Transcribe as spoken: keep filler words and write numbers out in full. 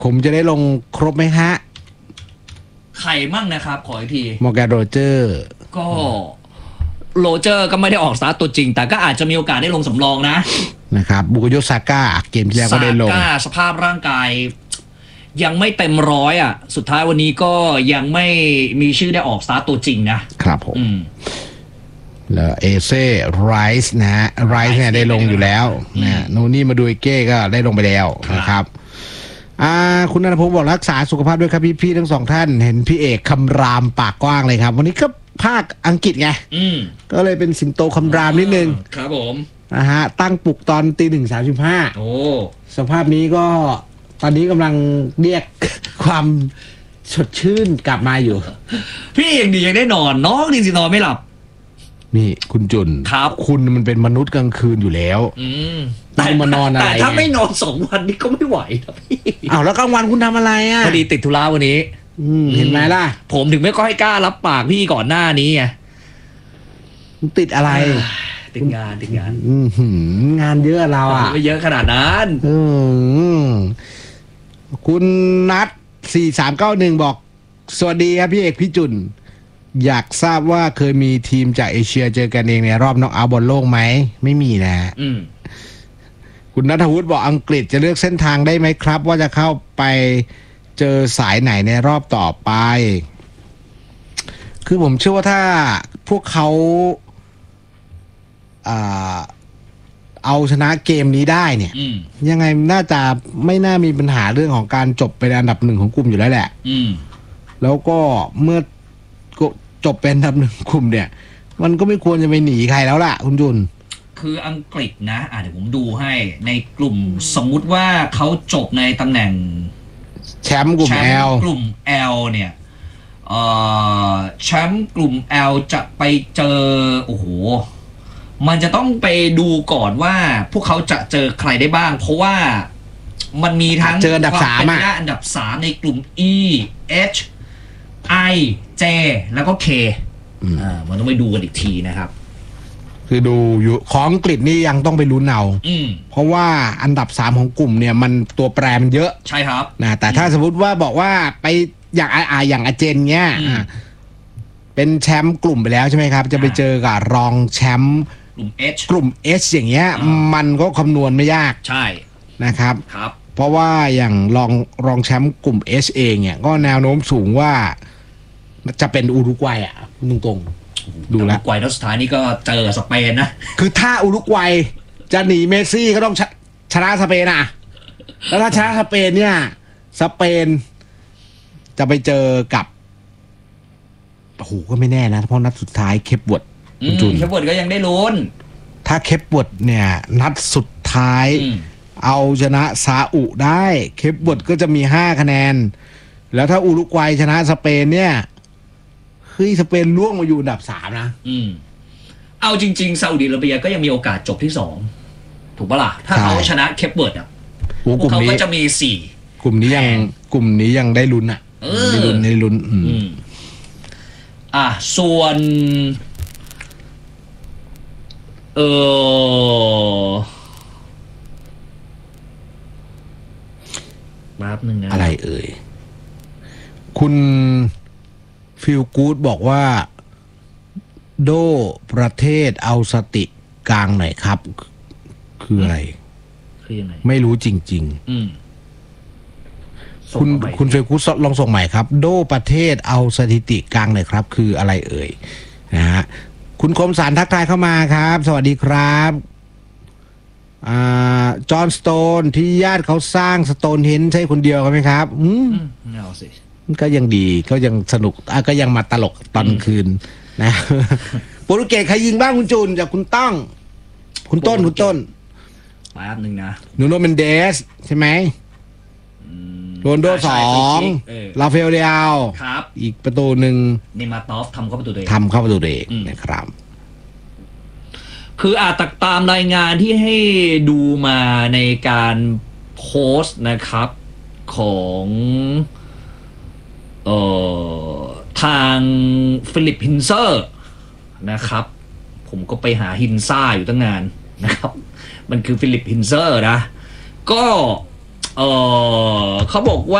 ผมจะได้ลงครบไหมฮะใครมั่งนะครับขออีกทีมอร์แกนโรเจอร์ก็โรเจอร์ก็ไม่ได้ออกสตาร์ทตัวจริงแต่ก็อาจจะมีโอกาสได้ลงสำรองนะนะครับบุกโยซาก้าเกมที่แล้วก็ได้ลงซาก้าสภาพร่างกายยังไม่เต็มร้อยอ่ะสุดท้ายวันนี้ก็ยังไม่มีชื่อได้ออกสตาร์ทตัวจริงนะครับผมแล้วเอเซ่ไรส์นะฮะไรส์เนี่ยได้ลงอยู่แล้วนะนูนี่มาดูเก้ก็ได้ลงไปแล้วนะครับอ่าคุณณพงศ์บอกรักษาสุขภาพด้วยครับพี่พี่ทั้งสองท่านเห็นพี่เอกคำรามปากกว้างเลยครับวันนี้ก็ภาคอังกฤษไงก็เลยเป็นสิงโตคำรามนิดนึงครับผมนะฮะตั้งปลุกตอนตีหนึ่งสามสิบห้าโอ้สภาพนี้ก็ตอนนี้กำลังเรียกความสดชื่นกลับมาอยู่พี่เอกดียังได้นอนน้องดีสินอนไม่หลับนี่คุณจุนครับคุณมันเป็นมนุษย์กลางคืนอยู่แล้วแต่มานอนอะไรแต่ถ้าไม่นอนสองวันนี้ก็ไม่ไหวนะพี่อ้าวแล้วกลางวันคุณทำอะไรอ่ะพอดีติดธุระวันนี้เห็นไหมล่ะผมถึงไม่ค่อยกล้ารับปากพี่ก่อนหน้านี้ไงติดอะไรติดงานติดงานงานเยอะเราอ่ะไม่เยอะขนาดนั้นคุณนัทสี่สามเก้าหนึ่งบอกสวัสดีครับพี่เอกพี่จุนอยากทราบว่าเคยมีทีมจากเอเชียเจอกันเองในรอบน็อกเอาท์บอลโลกไหมไม่มีนะคุณณัฐวุฒิบอกอังกฤษจะเลือกเส้นทางได้ไหมครับว่าจะเข้าไปเจอสายไหนในรอบต่อไปคือผมเชื่อว่าถ้าพวกเขาเอาชนะเกมนี้ได้เนี่ยยังไงน่าจะไม่น่ามีปัญหาเรื่องของการจบเป็นอันดับหนึ่งของกลุ่มอยู่แล้วแหละแล้วก็เมื่อจบเป็นอันดับหนึ่งกลุ่มเนี่ยมันก็ไม่ควรจะไปหนีใครแล้วล่ะคุณจุนคืออังกฤษนะอ่ะเดี๋ยวผมดูให้ในกลุ่มสมมุติว่าเขาจบในตำแหน่งแชมป์กลุ่ม L กลุ่ม L เนี่ยเอ่อแชมป์กลุ่ม L จะไปเจอโอ้โหมันจะต้องไปดูก่อนว่าพวกเขาจะเจอใครได้บ้างเพราะว่ามันมีทั้งเจออันดับสามอ่ะอันดับสามในกลุ่ม E H I J แล้วก็ K อ่ามันต้องไปดูกันอีกทีนะครับคือดูอยู่ของอังกฤษนี่ยังต้องไปลุ้นเอาเพราะว่าอันดับสามของกลุ่มเนี่ยมันตัวแปรมันเยอะใช่ครับนะแต่ถ้าสมมติว่าบอกว่าไปอย่างอาอย่างอาเจนเนี้ยเป็นแชมป์กลุ่มไปแล้วใช่ไหมครับจะไปเจอกับรองแชมป์กลุ่ม H กลุ่ม H อย่างเงี้ยมันก็คำนวณไม่ยากใช่นะครับครับเพราะว่าอย่างรองรองแชมป์กลุ่ม H เองเนี่ยก็แนวโน้มสูงว่าจะเป็นอุรุกวัยอ่ะตรงๆดูแลอุรุกวัยแล้วสุดท้ายนี่ก็เจอสเปนนะคือถ้าอุรุกวัยจะหนีเมสซี่ก็ต้องชนะสเปนอ่ะแล้วถ้าชนะสเปนเนี่ยสเปนจะไปเจอกับโอ้โหก็ไม่แน่นะเพราะนัดสุดท้ายเคปวดจุนเคปวดก็ยังได้ลุ้นถ้าเคปวดเนี่ยนัดสุดท้ายเอาชนะซาอุได้เคปวดก็จะมีห้าคะแนนแล้วถ้าอุรุกวัยชนะสเปนเนี่ยเฮ้ยสเปนล่วงมาอยู่อันดับสามนะอืมเอาจริงๆซาอุดิอาระเบียก็ยังมีโอกาสจบที่สองถูกปะล่ะถ้าเขาชนะเคปเวิร์ดอ่ะพวกเขาก็จะมีสี่กลุ่มนี้ยังกลุ่มนี้ยังได้ลุ้นอ่ะได้ลุ้นได้ลุ้นอืมอ่ะส่วนเออแป๊บนึงนะอะไรเอ่ยคุณฟิลกู๊ดบอกว่าโดประเทศเอาสติกลางหน่อยครับคืออะไรคือยังไงไม่รู้จริงๆคุณคุณฟิลกู๊ดลองส่งใหม่ครับโดประเทศเอาสถิติกลางหน่อยครับคืออะไรเอ่ยนะฮะคุณคมสารทักทายเข้ามาครับสวัสดีครับอ่าจอห์นสโตนที่ญาติเขาสร้างสโตนเฮนใช่คนเดียวกันไหมครับอืมเอาสิก็ยังดีก็ยังสนุกอ่ะก็ยังมาตลกตอนคืนนะโปรตุเกสใครยิงบ้างคุณจูนจากคุณต้องคุณต้นคุณต้นแป๊บนึงนะนูโนเมนเดสใช่ไหมโรนโดสองลาเฟลเดียลครับอีกประตูหนึ่งเนมาตอฟทำเข้าประตูเองทำเข้าประตูเองนะครับคืออาจตามรายงานที่ให้ดูมาในการโพสต์นะครับของเอ่อทางฟิลิปฮินเซอร์นะครับผมก็ไปหาฮินซ่าอยู่ตั้งนานนะครับมันคือฟิลิปฮินเซอร์นะก็เออเขาบอกว่า